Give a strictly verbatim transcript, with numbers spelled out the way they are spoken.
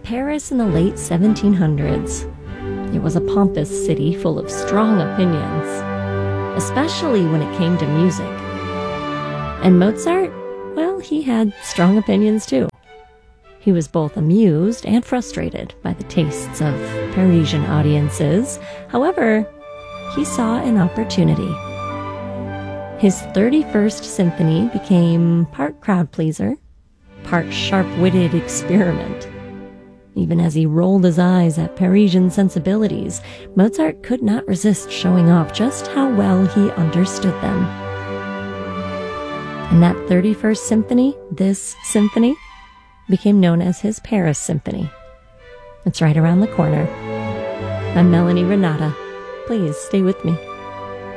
Paris in the late seventeen hundreds. It was a pompous city full of strong opinions, especially when it came to music. And Mozart, well, he had strong opinions too. He was both amused and frustrated by the tastes of Parisian audiences. However, he saw an opportunity. His thirty-first Symphony became part crowd pleaser, part sharp-witted experiment. Even as he rolled his eyes at Parisian sensibilities, Mozart could not resist showing off just how well he understood them. And that thirty-first Symphony, this symphony, became known as his Paris Symphony. It's right around the corner. I'm Melanie Renata. Please stay with me.